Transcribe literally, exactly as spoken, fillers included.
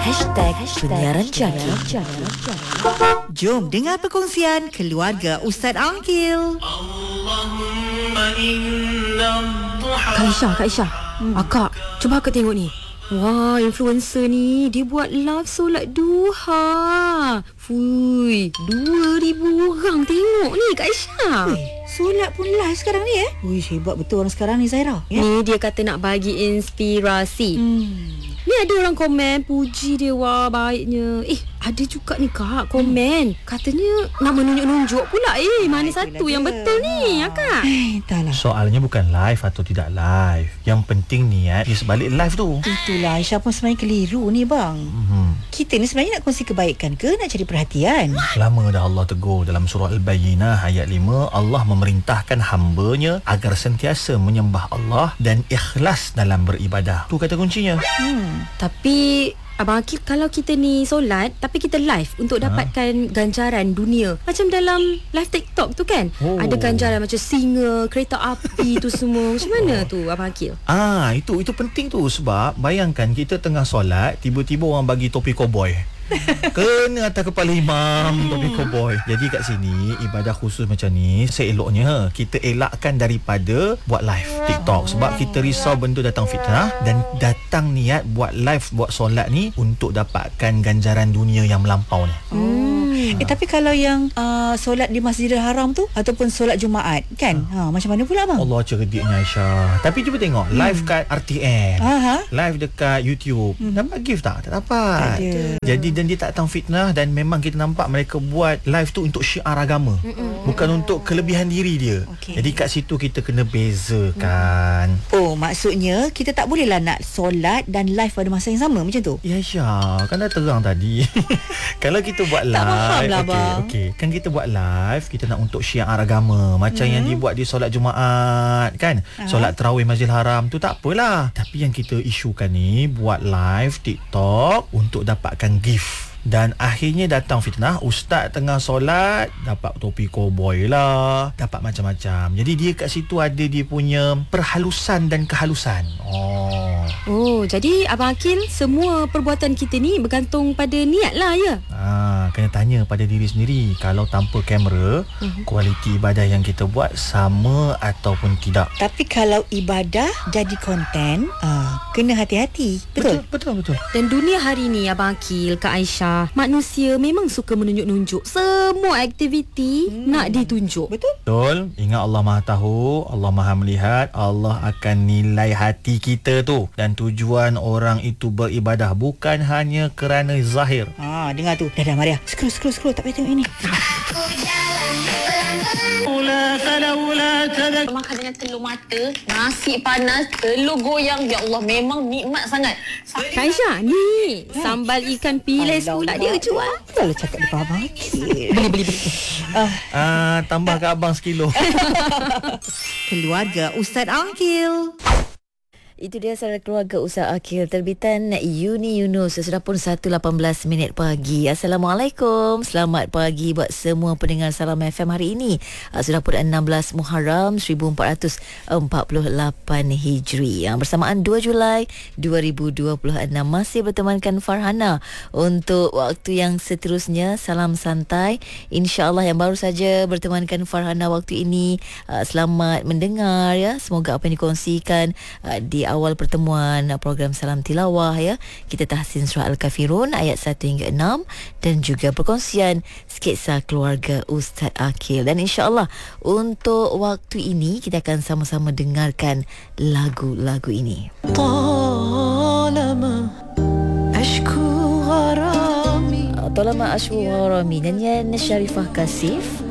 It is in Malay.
Hashtag Penyiaran Jaki. Jom dengar perkongsian keluarga Ustaz Angkil. Kak Aisyah, Kak Aisyah. Hmm. Akak, cuba akak tengok ni. Wah, influencer ni dia buat live solat duha. Fui, dua ribu orang tengok ni Kak Aisyah. Weh, solat pun live sekarang ni eh. Ui, hebat betul orang sekarang ni Zaira. Ya? Ni dia kata nak bagi inspirasi. Hmm. Ni ada orang komen puji dia, wah baiknya. Eh, ada juga ni Kak komen. Katanya nak menunjuk-nunjuk pula. Eh, mana Itulah satu dia yang betul ni, ya Kak? Eh, entahlah. Soalnya bukan live atau tidak live. Yang penting niat di sebalik live tu. Itulah Aisyah pun sebenarnya keliru ni bang. Mm-hmm. Kita ni sebenarnya nak kongsi kebaikan ke nak cari perhatian? Lama dah Allah tegur dalam surah Al-Bayyinah ayat lima. Allah memerintahkan hamba-Nya agar sentiasa menyembah Allah dan ikhlas dalam beribadah. Tu kata kuncinya. Hmm. Tapi Abang Akif, kalau kita ni solat tapi kita live untuk dapatkan ha? ganjaran dunia, macam dalam live TikTok tu kan, oh. ada ganjaran macam singa, kereta api tu semua. Macam mana tu Abang Akif? Ah, itu itu penting tu. Sebab bayangkan kita tengah solat, tiba-tiba orang bagi topi cowboy kena atas kepala imam, topi cowboy. Jadi kat sini ibadah khusus macam ni seeloknya kita elakkan daripada buat live TikTok. Sebab kita risau benda datang fitnah, dan datang niat buat live, buat solat ni untuk dapatkan ganjaran dunia yang melampau ni. Hmm. Eh, tapi kalau yang uh, solat di Masjidil Haram tu ataupun solat Jumaat kan, ha. Ha, macam mana pula bang? Allah cerdiknya Aisyah. Tapi cuba tengok hmm. live kat R T N, Aha. live dekat YouTube, hmm. dapat gift tak? Tak dapat. Tak Jadi dan dia tak datang fitnah, dan memang kita nampak mereka buat live tu untuk syiar agama, mm-mm. bukan untuk kelebihan diri dia. Okay. Jadi kat situ kita kena bezakan. Mm. Oh, maksudnya kita tak bolehlah nak solat dan live pada masa yang sama macam tu? Ya Aisyah, kan dah terang tadi. Kalau kita buat live, tak faham lah okay, bang. Okay. Kan kita buat live, kita nak untuk syiar agama, macam mm. yang dibuat di solat Jumaat kan, uh-huh. solat tarawih Masjidil Haram tu tak apalah. Tapi yang kita isukan ni buat live TikTok untuk dapatkan gift. Dan akhirnya datang fitnah, ustaz tengah solat dapat topi cowboy lah, dapat macam-macam. Jadi dia kat situ ada dia punya perhalusan dan kehalusan. Oh. Oh, jadi Abang Akil, semua perbuatan kita ni bergantung pada niat lah ya? Ah, kena tanya pada diri sendiri. Kalau tanpa kamera, uh-huh. kualiti ibadah yang kita buat sama ataupun tidak. Tapi kalau ibadah jadi konten, ah, kena hati-hati. Betul? Betul, betul, betul. Dan dunia hari ni Abang Akil, Kak Aisyah, manusia memang suka menunjuk-nunjuk. Semua aktiviti hmm. nak ditunjuk. Betul? Betul. Ingat Allah Maha Tahu, Allah Maha Melihat, Allah akan nilai hati kita tu. Dan tujuan orang itu beribadah bukan hanya kerana zahir. Ah, dengar tu. Dah dah Maria. Scroll scroll scroll, tak payah tengok ini. Makan dengan telur mata, nasi panas, telur goyang. Ya Allah, memang nikmat sangat. Kak Aisyah, ni sambal ikan pilis pula dia jual. Kalau cakap depan abang. Beli beli beli. Ah, uh, tambah ke abang sekilo. Keluarga Ustaz Angkil. Itu dia saudara keluarga Ustaz Akil, terbitan Uni Yunus. Sudah pun satu lapan belas minit pagi. Assalamualaikum. Selamat pagi buat semua pendengar Salam F M hari ini. Sudah pun enam belas Muharram seribu empat ratus empat puluh lapan Hijri. Bersamaan dua Julai dua ribu dua puluh enam. Masih bertemankan Farhana untuk waktu yang seterusnya. Salam santai. InsyaAllah yang baru saja bertemankan Farhana waktu ini, selamat mendengar ya. Semoga apa yang dikongsikan di awal pertemuan program Salam Tilawah ya, kita tahsin surah Al-Kafirun ayat satu hingga enam, dan juga perkongsian sketsa keluarga Ustaz Akil. Dan insya-Allah untuk waktu ini kita akan sama-sama dengarkan lagu-lagu ini. Talama ashku gharami, Talama ashku gharami, nyanyian Syarifah Kasif.